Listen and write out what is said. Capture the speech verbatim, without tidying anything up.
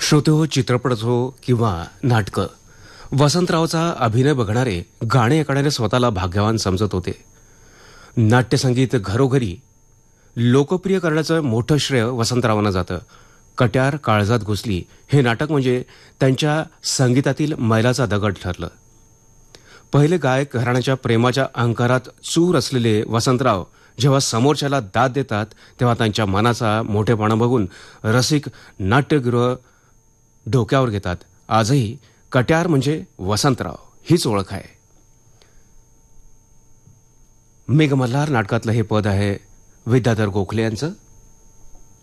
श्रोतो, चित्रपट असो किंवा नाटकं, वसंतरावचा अभिनय बघणारे गाणे ऐकणारे स्वतःला भाग्यवान समजत होते. नाट्यसंगीत घरोघरी लोकप्रिय करण्याचं मोठं श्रेय वसंतरावांना जातं. कट्यार काळजात घुसली हे नाटक म्हणजे त्यांच्या संगीतातील मैलाचा दगड ठरलं. पहिले गायक घराण्याच्या प्रेमाच्या अहंकारात चूर असलेले वसंतराव जेव्हा समोरच्याला दाद देतात तेव्हा त्यांच्या मनाचा मोठेपणा बघून रसिक नाट्यगृह डोक्यावर घेतात. आजही कट्यार म्हणजे वसंतराव हीच ओळख आहे. मेघमल्हार नाटकातलं हे पद आहे विद्याधर गोखले यांचं.